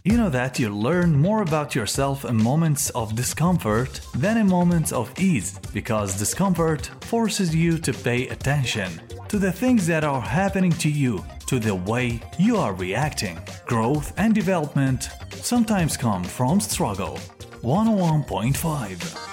You know that you learn more about yourself in moments of discomfort than in moments of ease, because discomfort forces you to pay attention to the things that are happening to you, to the way you are reacting. Growth and development sometimes come from struggle. 101.5